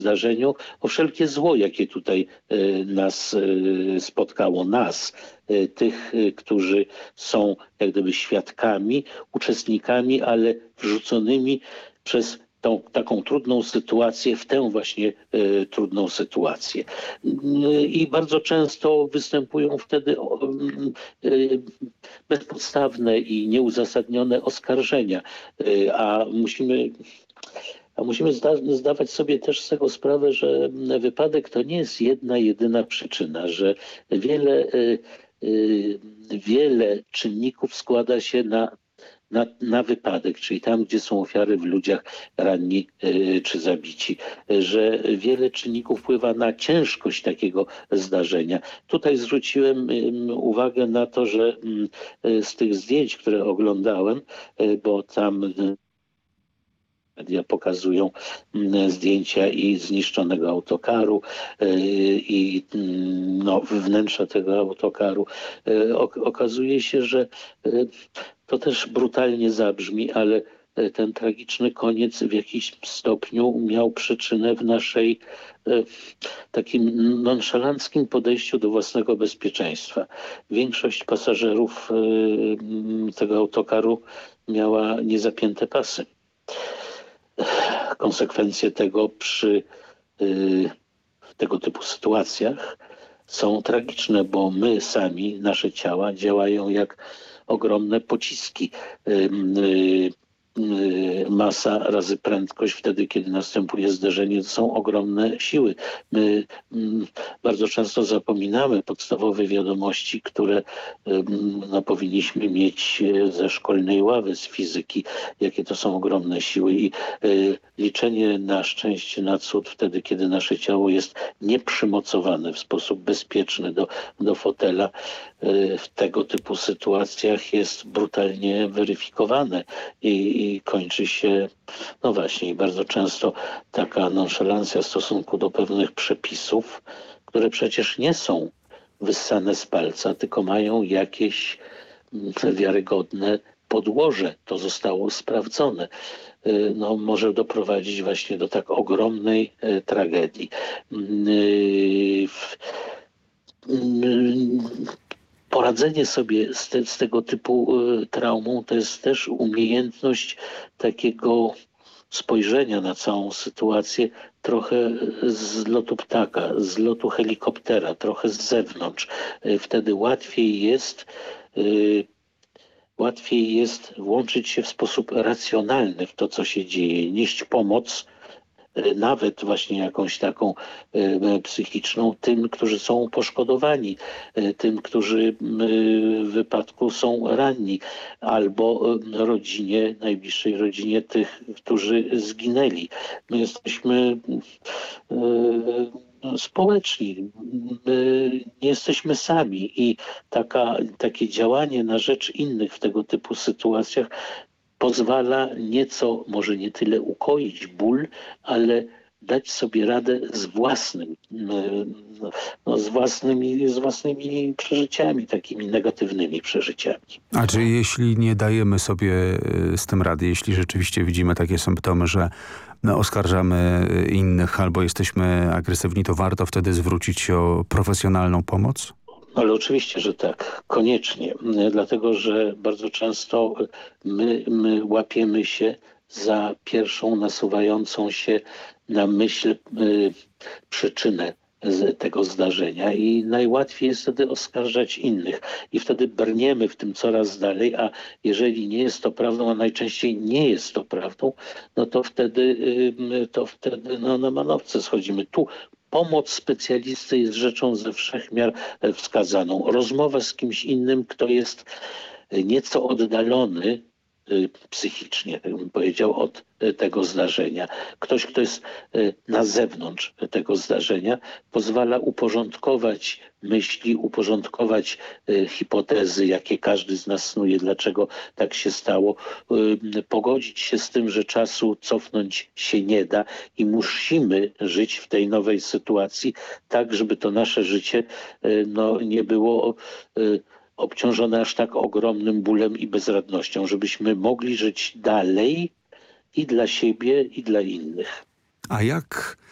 zdarzeniu, o wszelkie zło, jakie tutaj nas spotkało, nas, tych, którzy są jak gdyby świadkami, uczestnikami, ale wrzuconymi przez tą taką trudną sytuację, w tę właśnie trudną sytuację. I bardzo często występują wtedy bezpodstawne i nieuzasadnione oskarżenia, a musimy zdawać sobie też z tego sprawę, że wypadek to nie jest jedna, jedyna przyczyna, że wiele czynników składa się na wypadek, czyli tam, gdzie są ofiary w ludziach ranni czy zabici, że wiele czynników wpływa na ciężkość takiego zdarzenia. Tutaj zwróciłem uwagę na to, że z tych zdjęć, które oglądałem, bo tam media pokazują zdjęcia i zniszczonego autokaru i wnętrza tego autokaru. Okazuje się, że to też brutalnie zabrzmi, ale ten tragiczny koniec w jakimś stopniu miał przyczynę w naszej takim nonszalanckim podejściu do własnego bezpieczeństwa. Większość pasażerów tego autokaru miała niezapięte pasy. Konsekwencje tego przy tego typu sytuacjach są tragiczne, bo my sami, nasze ciała działają jak ogromne pociski. Masa razy prędkość wtedy, kiedy następuje zderzenie, to są ogromne siły. My bardzo często zapominamy podstawowe wiadomości, które powinniśmy mieć ze szkolnej ławy, z fizyki, jakie to są ogromne siły i liczenie na szczęście, na cud wtedy, kiedy nasze ciało jest nieprzymocowane w sposób bezpieczny do fotela, w tego typu sytuacjach jest brutalnie weryfikowane i kończy się, no właśnie, bardzo często taka nonszalancja w stosunku do pewnych przepisów, które przecież nie są wyssane z palca, tylko mają jakieś wiarygodne podłoże. To zostało sprawdzone. Może doprowadzić właśnie do tak ogromnej tragedii. Poradzenie sobie z tego typu traumą to jest też umiejętność takiego spojrzenia na całą sytuację trochę z lotu ptaka, z lotu helikoptera, trochę z zewnątrz. Wtedy łatwiej jest włączyć się w sposób racjonalny w to, co się dzieje, nieść pomoc, nawet właśnie jakąś taką psychiczną, tym, którzy są poszkodowani, tym, którzy w wypadku są ranni, albo najbliższej rodzinie tych, którzy zginęli. My jesteśmy społeczni, my nie jesteśmy sami i takie działanie na rzecz innych w tego typu sytuacjach pozwala nieco, może nie tyle ukoić ból, ale dać sobie radę z własnymi przeżyciami, takimi negatywnymi przeżyciami. A czy jeśli nie dajemy sobie z tym rady, jeśli rzeczywiście widzimy takie symptomy, że oskarżamy innych albo jesteśmy agresywni, to warto wtedy zwrócić się o profesjonalną pomoc? Ale oczywiście, że tak, koniecznie, dlatego że bardzo często my łapiemy się za pierwszą nasuwającą się na myśl przyczynę tego zdarzenia i najłatwiej jest wtedy oskarżać innych i wtedy brniemy w tym coraz dalej, a jeżeli nie jest to prawdą, a najczęściej nie jest to prawdą, to wtedy na manowce schodzimy. Tu pomoc specjalisty jest rzeczą ze wszech miar wskazaną. Rozmowa z kimś innym, kto jest nieco oddalony psychicznie, tak bym powiedział, od tego zdarzenia. Ktoś, kto jest na zewnątrz tego zdarzenia, pozwala uporządkować myśli, uporządkować hipotezy, jakie każdy z nas snuje, dlaczego tak się stało, pogodzić się z tym, że czasu cofnąć się nie da i musimy żyć w tej nowej sytuacji tak, żeby to nasze życie nie było obciążone aż tak ogromnym bólem i bezradnością, żebyśmy mogli żyć dalej i dla siebie, i dla innych. A jak